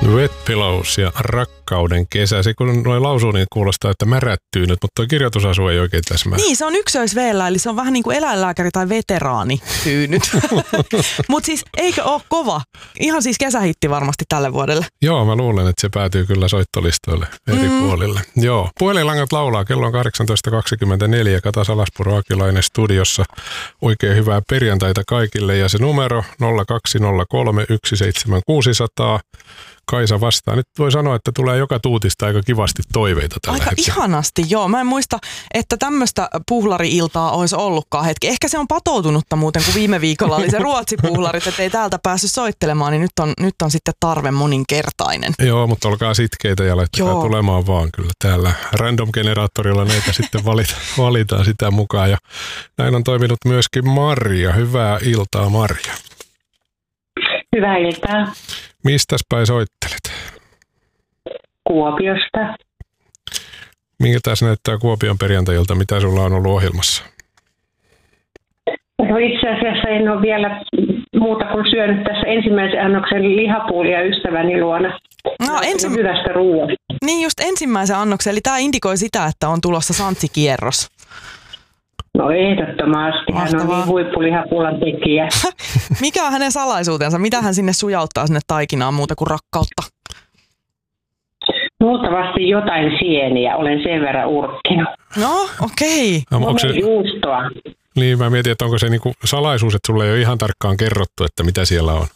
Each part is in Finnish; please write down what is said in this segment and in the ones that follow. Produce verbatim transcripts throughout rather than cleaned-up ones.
Wet Pillows ja Rakkauden kesä. Se kun noin lausuu, niin kuulostaa, että märättyy nyt, mutta tuo kirjoitusasu ei oikein täsmää. Niin, se on ykköisveellä, eli se on vähän niin kuin eläinlääkäri tai veteraani tyynyt. Mutta siis eikö ole kova? Ihan siis kesähitti varmasti tälle vuodelle. Joo, mä luulen, että se päätyy kyllä soittolistoille eri mm. puolille. Joo, puhelinlangat laulaa. Kello on kahdeksantoista kaksikymmentäneljä. Kata Salaspuro Akilainen studiossa. Oikein hyvää perjantaita kaikille ja se numero nolla kaksi nolla kolme yksi seitsemän kuusi nolla nolla. Kaisa vastaa. Nyt voi sanoa, että tulee joka tuutista aika kivasti toiveita tällä Aika hetkellä. ihanasti, joo. Mä en muista, että tämmöistä puhlari-iltaa olisi ollutkaan hetki. Ehkä se on patoutunutta muuten, kun viime viikolla oli se ruotsipuhlarit, että ei täältä päässyt soittelemaan, niin nyt on, nyt on sitten tarve moninkertainen. Joo, mutta olkaa sitkeitä ja laittakaa joo. tulemaan vaan kyllä. Täällä random-generaattorilla näitä sitten valita, valitaan sitä mukaan. Ja näin on toiminut myöskin Marja. Hyvää iltaa, Marja. Hyvää iltaa. Mistäs päin soittelet? Kuopiosta. Minkä tässä näyttää Kuopion perjantajilta? Mitä sulla on ollut ohjelmassa? No itse asiassa en ole vielä muuta kuin syönyt tässä ensimmäisen annoksen lihapuulia ystäväni luona. No, ensi... Hyvästä ruoasta. Niin just ensimmäisen annoksen, eli tämä indikoi sitä, että on tulossa santsikierros. No ehdottomasti. Hän on niin huippulihapuulan tekijä. Mikä on hänen salaisuutensa? Mitä hän sinne sujauttaa sinne taikinaan muuta kuin rakkautta? Luultavasti jotain sieniä. Olen sen verran urkkinut. No, okei. Okay. No, onko se... juustoa. Niin, mä mietin, että onko se niinku salaisuus, että sulle ei ole ihan tarkkaan kerrottu, että mitä siellä on.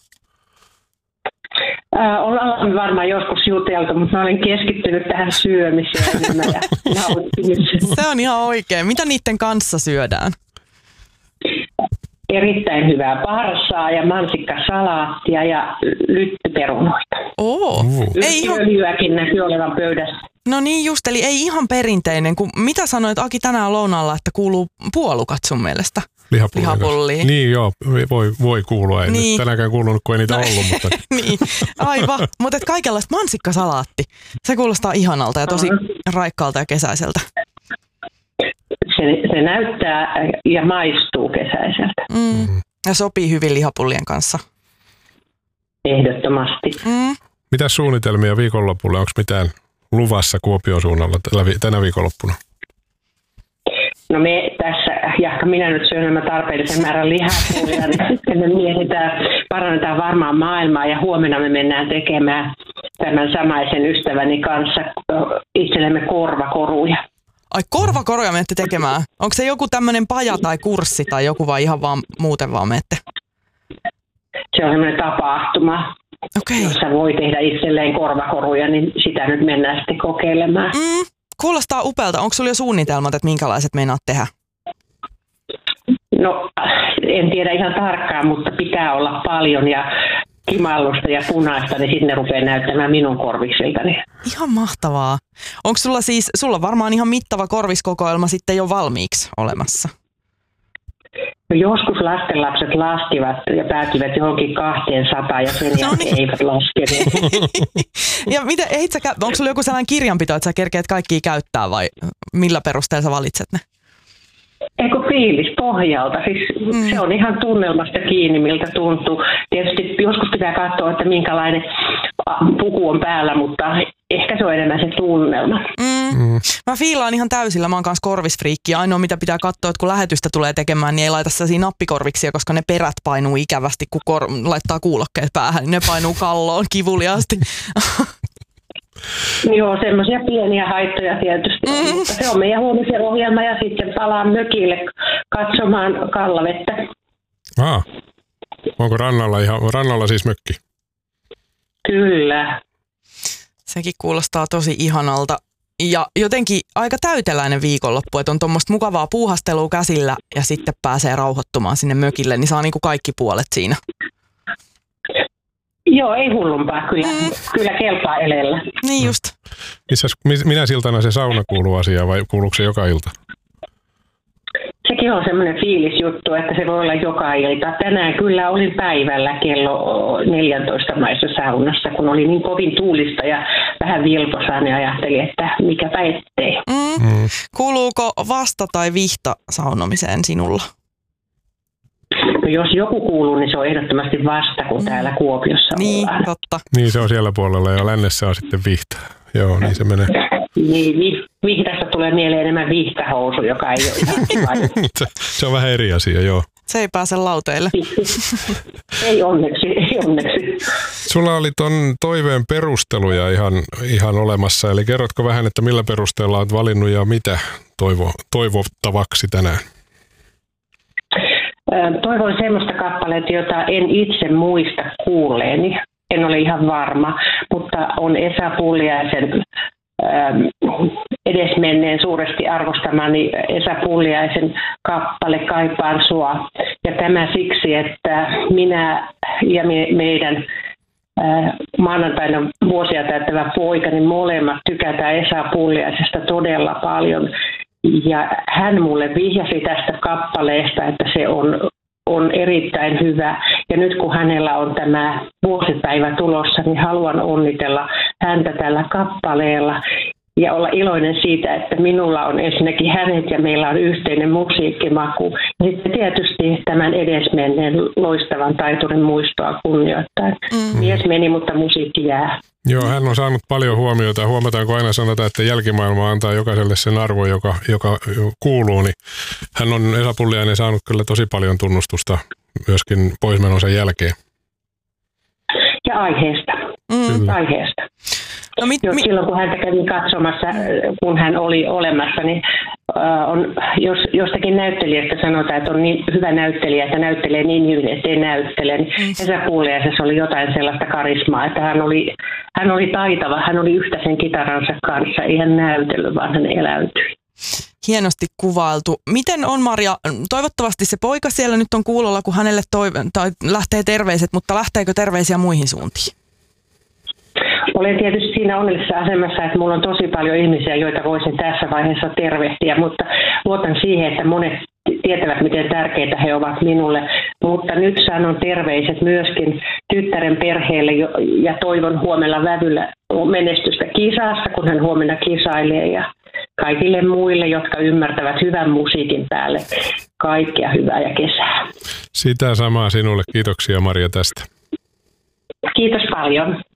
Äh, ollaan varmaan joskus juteltu, mutta mä olen keskittynyt tähän syömiseen ja nauttimiseen. Se on ihan oikein. Mitä niiden kanssa syödään? Erittäin hyvää parsaa ja mansikkasalaattia ja lyttyperunoita. Oo. Öljyäkin näkyy olevan pöydässä. No niin just, eli ei ihan perinteinen. Kun, mitä sanoit Aki tänään lounaalla, että kuuluu puolukat sun mielestä? Lihapulliin. Niin joo, voi, voi kuulua. Ei niin. Nyt tänäänkään kuulunut, kun ei niitä no, ollut. Mutta... niin, aivan. Mutta kaikenlaista mansikkasalaatti. Se kuulostaa ihanalta ja tosi uh-huh. raikkaalta ja kesäiseltä. Se, se näyttää ja maistuu kesäiseltä. Mm. Mm. Ja sopii hyvin lihapullien kanssa. Ehdottomasti. Mm. Mitäs suunnitelmia viikonlopulle? Onko mitään luvassa Kuopion suunnalla tänä viikonloppuna? No me tässä, jahka minä nyt syön nämä tarpeellisen määrän lihapuolia, niin sitten me mietitään, parannetaan varmaan maailmaa ja huomenna me mennään tekemään tämän samaisen ystäväni kanssa itsellemme korvakoruja. Ai korvakoruja menette tekemään? Onko se joku tämmöinen paja tai kurssi tai joku vai ihan vaan muuten vaan menette? Se on semmoinen tapahtuma, okay. jossa voi tehdä itselleen korvakoruja, niin sitä nyt mennään sitten kokeilemaan. Mm. Kuulostaa upealta. Onko sulla jo suunnitelmat, että minkälaiset meinaat tehdä? No, en tiedä ihan tarkkaan, mutta pitää olla paljon ja kimallusta ja punaista, niin sitten ne rupeaa näyttämään minun korviksiltani. Ihan mahtavaa. Onko sulla siis, sulla on varmaan ihan mittava korviskokoelma sitten jo valmiiksi olemassa? No joskus lastenlapset laskivat ja päätyivät johonkin kaksisataa ja sen jälkeen eivät laskeneet. Ja miten, ehdit sä, onko sulla joku sellainen kirjanpito, että sä kerkeät kaikkia käyttää vai millä perusteella sä valitset ne? Eikö fiilis pohjalta? Siis mm. se on ihan tunnelmasta kiinni, miltä tuntuu. Tietysti joskus pitää katsoa, että minkälainen puku on päällä, mutta ehkä se on enemmän se tunnelma. Mm. Mm. Mä fiilaan ihan täysillä. Mä oon kanssa korvisfriikki. Ainoa mitä pitää katsoa, että kun lähetystä tulee tekemään, niin ei laita sellaisia nappikorviksia, koska ne perät painuu ikävästi, kun kor- laittaa kuulokkeet päähän. Niin ne painuu kalloon kivuliaasti. Joo, semmoisia pieniä haittoja tietysti on, mm. mutta se on meidän huomisen ohjelma ja sitten palaan mökille katsomaan Kallavettä. Ah, onko rannalla, ihan, rannalla siis mökki? Kyllä. Sekin kuulostaa tosi ihanalta ja jotenkin aika täyteläinen viikonloppu, että on tuommoista mukavaa puuhastelua käsillä ja sitten pääsee rauhoittumaan sinne mökille, niin saa niinku kaikki puolet siinä. Joo, ei hullumpaa. Kyllä, mm. kyllä kelpaa elellä. Niin just. Missäs, minä siltana se sauna kuuluu asiaan vai kuuluuko se joka ilta? Sekin on semmoinen fiilisjuttu, että se voi olla joka ilta. Tänään kyllä olin päivällä kello neljätoista maissa saunassa, kun oli niin kovin tuulista ja vähän vilposaa, niin ajattelin, että mikäpä ettei. Mm. Mm. Kuuluuko vasta tai vihta saunomiseen sinulla? No jos joku kuuluu, niin se on ehdottomasti Vasta, kun täällä Kuopiossa Niin, ollaan. totta. Niin se on siellä puolella ja lännessä on sitten Vihta. Joo, niin se menee. Niin, vi- Vihdasta tulee mieleen enemmän vihtahousu, joka ei ole ihan kiva. se, se on vähän eri asia, joo. Se ei pääse lauteille. Ei onneksi, ei onneksi. Sulla oli ton toiveen perusteluja ihan, ihan olemassa, eli kerrotko vähän, että millä perusteella olet valinnut ja mitä toivo, toivottavaksi tänään? Toivon semmoista kappaletta, jota en itse muista kuulleeni. En ole ihan varma, mutta on Esa Pulliaisen edesmenneen suuresti arvostamani Esa Pulliaisen kappale Kaipaan sua. Ja tämä siksi, että minä ja me, meidän ää, maanantaina vuosia täyttävä poika, niin molemmat tykätään Esa Pulliaisesta todella paljon. Ja hän mulle vihjasi tästä kappaleesta, että se on, on erittäin hyvä. Ja nyt kun hänellä on tämä vuosipäivä tulossa, niin haluan onnitella häntä tällä kappaleella. Ja olla iloinen siitä, että minulla on ensinnäkin hänet ja meillä on yhteinen musiikkimaku. Ja sitten tietysti tämän edesmenneen loistavan taiturin muistoa kunnioittaa. Mm. Mies meni, mutta musiikki jää. Joo, hän on saanut paljon huomiota. Huomataanko aina sanota, että jälkimaailma antaa jokaiselle sen arvo, joka, joka kuuluu. Niin hän on, Esa Pulliainen, saanut kyllä tosi paljon tunnustusta myöskin poismenonsa jälkeen. Ja aiheesta. Mm. Aiheesta. No, mit, mit... Silloin kun häntä kävin katsomassa, kun hän oli olemassa, niin äh, on, jos jostakin näyttelijästä sanotaan, että on niin hyvä näyttelijä, että näyttelee niin hyvin, ettei näyttele. Niin mm. Esa Pulliaisessa oli jotain sellaista karismaa, että hän oli, hän oli taitava, hän oli yhtä sen kitaransa kanssa, ei hän näytellyt, vaan hän eläytyi. Hienosti kuvailtu. Miten on, Marja, toivottavasti se poika siellä nyt on kuulolla, kun hänelle toive, tai lähtee terveiset, mutta lähteekö terveisiä muihin suuntiin? Olen tietysti siinä onnellisessa asemassa, että minulla on tosi paljon ihmisiä, joita voisin tässä vaiheessa tervehtiä, mutta luotan siihen, että monet tietävät, miten tärkeitä he ovat minulle. Mutta nyt sanon terveiset myöskin tyttären perheelle ja toivon huomenna vävyllä menestystä kisassa, kun hän huomenna kisailee, ja kaikille muille, jotka ymmärtävät hyvän musiikin päälle. Kaikkea hyvää ja kesää. Sitä samaa sinulle. Kiitoksia, Marja, tästä. Kiitos paljon.